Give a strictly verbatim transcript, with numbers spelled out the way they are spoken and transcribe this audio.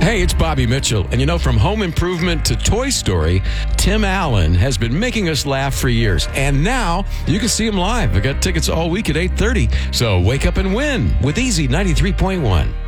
Hey, it's Bobby Mitchell. And you know, from Home Improvement to Toy Story, Tim Allen has been making us laugh for years. And now you can see him live. I got tickets all week at eight thirty. So wake up and win with Easy ninety-three point one.